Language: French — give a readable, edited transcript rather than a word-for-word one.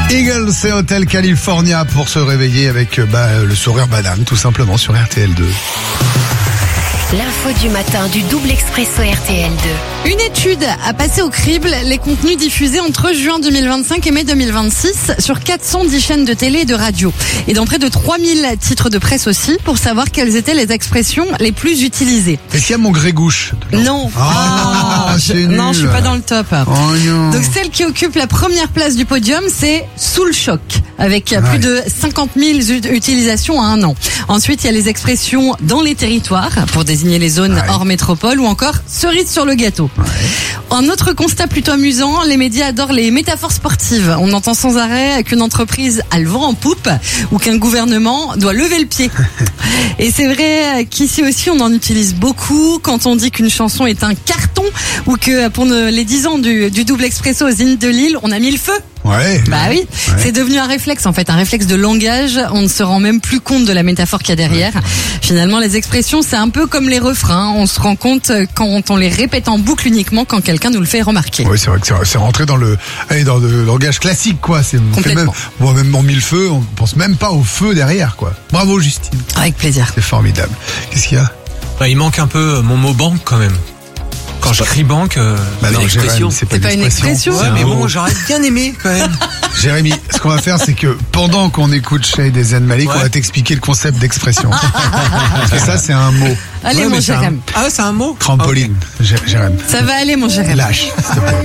Eagles et Hotel California pour se réveiller avec le sourire banane tout simplement sur RTL2. L'info du matin du double expresso RTL2. Une étude a passé au crible les contenus diffusés entre juin 2025 et mai 2026 sur 410 chaînes de télé et de radio. Et dans près de 3000 titres de presse aussi, pour savoir quelles étaient les expressions les plus utilisées. Est-ce qu'il y a mon Grégouche? Non. Non, je suis pas dans le top. Oh non. Donc celle qui occupe la première place du podium, c'est sous le choc, avec plus de 50 000 utilisations à un an. Ensuite, il y a les expressions dans les territoires, pour désigner les zones hors métropole, ou encore cerise sur le gâteau. Un autre constat plutôt amusant, les médias adorent les métaphores sportives. On entend sans arrêt qu'une entreprise a le vent en poupe ou qu'un gouvernement doit lever le pied. Et c'est vrai qu'ici aussi on en utilise beaucoup quand on dit qu'une chanson est un carton ou que pour les 10 ans du double expresso aux Zénith de Lille, on a mis le feu. Ouais. Bah oui, c'est devenu un réflexe en fait, un réflexe de langage. On ne se rend même plus compte de la métaphore qu'il y a derrière. Finalement, les expressions, c'est un peu comme les refrains. On se rend compte quand on les répète en boucle uniquement quand quelqu'un nous le fait remarquer. Oui, c'est vrai que c'est rentré dans le langage classique, quoi. Complètement. Même on mis le feu, on pense même pas au feu derrière, quoi. Bravo, Justine. Avec plaisir. C'est formidable. Qu'est-ce qu'il y a? Il manque un peu mon mot banque quand même. Quand je crie banque, non, l'expression. Jérémy, c'est pas une expression. Ouais, mais bon, j'aurais bien aimé quand même. Jérémy, ce qu'on va faire, c'est que pendant qu'on écoute Shade et Zen Malik, on va t'expliquer le concept d'expression. Parce que ça, c'est un mot. Allez, mon Jérémy. C'est un mot. Trampoline, Jérémy. Ça va aller, mon Jérémy. Lâche, s'il te plaît.